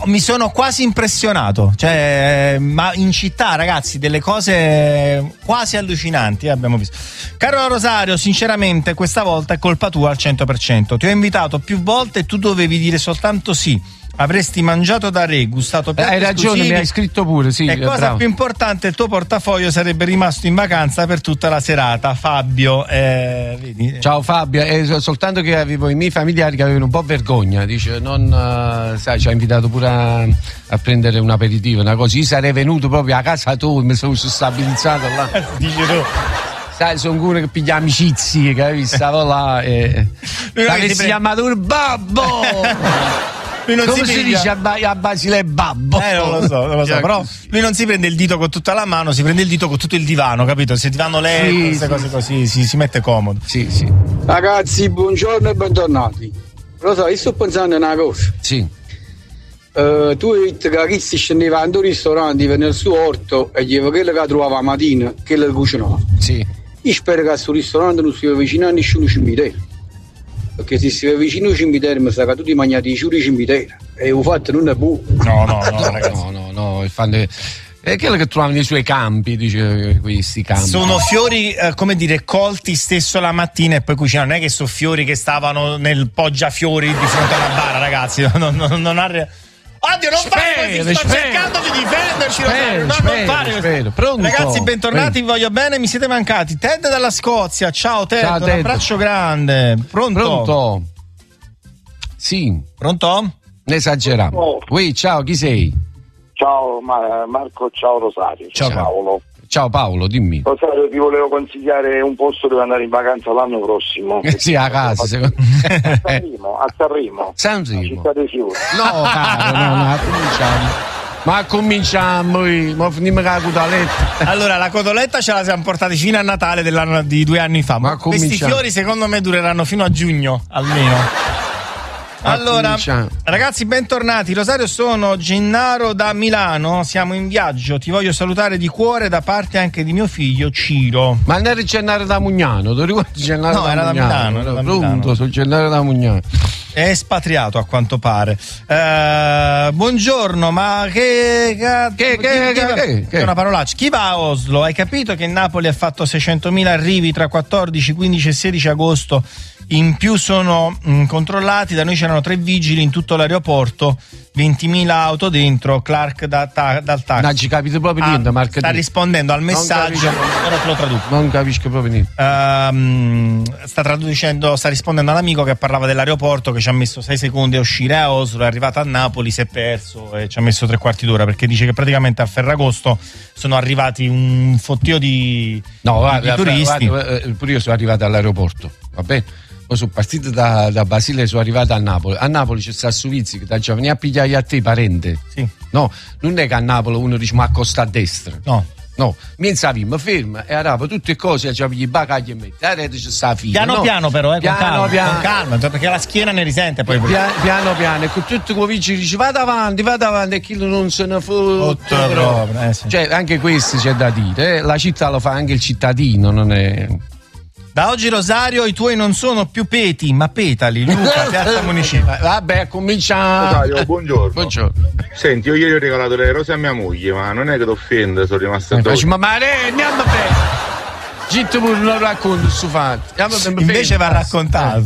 mi sono quasi impressionato, cioè, ma in città, ragazzi, delle cose quasi allucinanti abbiamo visto. Caro Rosario, sinceramente questa volta è colpa tua al 100%. Ti ho invitato più volte e tu dovevi dire soltanto sì. Avresti mangiato da re, gustato piatti hai ragione, esclusivi, mi hai scritto pure, sì. E cosa bravo. più importante, il tuo portafoglio sarebbe rimasto in vacanza per tutta la serata. Fabio, vedi? Ciao Fabio, soltanto che avevo i miei familiari che avevano un po' vergogna, dice, sai, ci ha invitato pure a prendere un aperitivo, una cosa. Io sarei venuto proprio a casa tua, mi sono stabilizzato là. Dici tu. Sai, sono uno che piglia amicizie, che stavo là e l'avessi chiamato il babbo. Come si dice a Basile babbo? Non lo so, però lui non si prende il dito con tutta la mano, si prende il dito con tutto il divano, capito? Se divano lei, queste cose così, si mette comodo. Sì. Ragazzi, buongiorno e bentornati. Lo so, io sto pensando a una cosa. Sì. Tu hai detto che chi scendeva in un ristorante nel suo orto e gli quello che trovava la mattina, che le cucinava. Sì. Io spero che questo ristorante non si vicino a nessuno cimitero. Perché se si va vicino al cimitero mi sa che tutti mangiate i ciuri cimitero e ho fatto non è buono. No, ragazzi. No, è quello che troviamo nei suoi campi, dice, questi campi. Sono fiori, come dire, colti stesso la mattina e poi cucinano. Non è che sono fiori che stavano nel poggiafiori di fronte alla bara, ragazzi. Non ha... Oddio, non fare così, sto cercando di difenderci. Non fare così. Pronto? Ragazzi, bentornati, vi voglio bene, mi siete mancati. Ted dalla Scozia, ciao Ted, un abbraccio grande. Pronto? Sì. Pronto? Ne esageriamo. Oui, ciao, chi sei? Ciao Marco, ciao Rosario. Ciao Paolo. Ciao Paolo, dimmi. Rosario, ti volevo consigliare un posto dove andare in vacanza l'anno prossimo. Sì, a casa, secondo me. A Sanremo. Città dei fiori. No, caro, no, cominciamo. Ma cominciamo, ma finimmo con la cotoletta. Allora, la cotoletta ce la siamo portati fino a Natale di 2 anni fa. Ma questi fiori secondo me dureranno fino a giugno, almeno. Allora, ragazzi, bentornati. Rosario, sono Gennaro da Milano, siamo in viaggio, ti voglio salutare di cuore da parte anche di mio figlio Ciro. Ma non era Gennaro da Mugnano, ti ricordi Gennaro no, era da Milano. Era da Milano. Sono Gennaro da Mugnano. È espatriato a quanto pare. Buongiorno, ma che è una parolaccia. Chi va a Oslo? Hai capito che Napoli ha fatto 600.000 arrivi tra 14, 15 e 16 agosto? In più sono controllati, da noi c'erano 3 vigili in tutto l'aeroporto, 20.000 auto dentro. Clark dal taxi. Non ci capite proprio niente, Marco. Sta rispondendo al messaggio, ora te lo traduco. Non capisco proprio niente. Sta rispondendo all'amico che parlava dell'aeroporto, che ci ha messo 6 secondi a uscire a Oslo, è arrivato a Napoli, si è perso e ci ha messo 3/4 d'ora, perché dice che praticamente a Ferragosto sono arrivati un fottio di turisti. Pure io sono arrivato all'aeroporto, va bene? Poi sono partito da Basile e sono arrivato a Napoli. A Napoli c'è sta Suvizzi che da giovane a pigliare a te parente. Sì. No, non è che a Napoli uno dice ma accosta a destra. No, mi mi ferma e arriva tutte cose, cioè gli bagagli e mette, la rete c'è sta figlia. Piano, però, con calma, perché la schiena ne risente poi. Piano, e con tutti quei vigili dice vada avanti, e chi non se ne fotte proprio. Sì. Cioè, anche questo c'è da dire, la città lo fa anche il cittadino, non è... Da oggi, Rosario, i tuoi non sono più peti, ma petali. Luca, Piazza Municipale. Vabbè, cominciamo. Rosario, buongiorno. Senti, io ieri ho regalato le rose a mia moglie, ma non è che ti offende, sono rimasto addosso. Ma andiamo bene. Gitto pure non racconto su fatti. Invece va raccontato.